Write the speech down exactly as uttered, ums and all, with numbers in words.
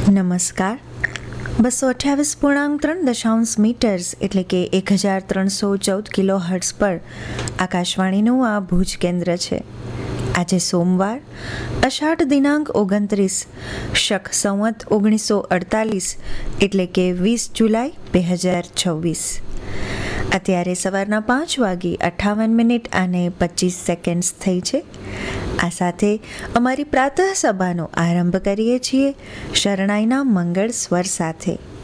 નમસ્કાર. બસો અઠ્યાવીસ પૂર્ણાંક ત્રણ દશાંશ મીટર્સ એટલે કે એક હજાર ત્રણસો ચૌદ કિલો હર્ટ્સ પર આકાશવાણીનું આ ભુજ કેન્દ્ર છે. આજે સોમવાર, અષાઢ દિનાંક ઓગણત્રીસ, શક સંવત ઓગણીસો અડતાલીસ એટલે કે વીસ જુલાઈ બે હજાર છવ્વીસ. અત્યારે સવારના પાંચ વાગી અઠ્ઠાવન મિનિટ અને પચીસ સેકન્ડ્સ થઈ છે. આ સાથે અમારી પ્રાતઃ સભાનો આરંભ કરીએ છીએ શરણાઈના મંગળ સ્વર સાથે.